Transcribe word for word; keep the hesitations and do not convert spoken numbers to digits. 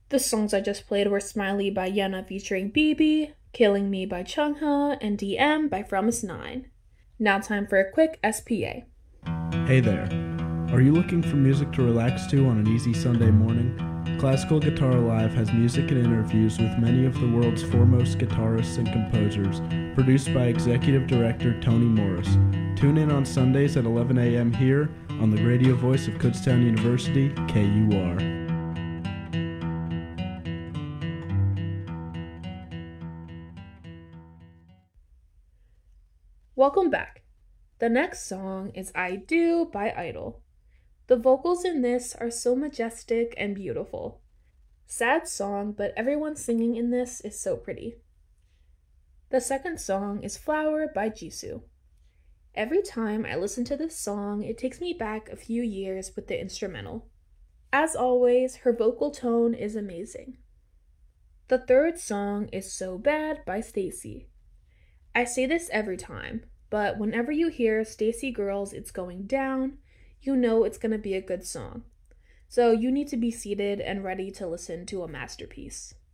The songs I just played were Smiley by Yena featuring B B, Killing Me by Chungha, and D M by Fromis nine. Now time for a quick S P A. Hey there. Are you looking for music to relax to on an easy Sunday morning? Classical Guitar Live has music and interviews with many of the world's foremost guitarists and composers, produced by Executive Director Tony Morris. Tune in on Sundays at eleven a.m. here on the radio voice of Kutztown University, K U R. Welcome back. The next song is I Do by Idol. The vocals in this are so majestic and beautiful. Sad song, but everyone singing in this is so pretty. The second song is Flower by Jisoo. Every time I listen to this song, it takes me back a few years with the instrumental. As always, her vocal tone is amazing. The third song is So Bad by STAYC. I say this every time, but whenever you hear STAYC Girls It's Going Down, you know it's going to be a good song. So you need to be seated and ready to listen to a masterpiece.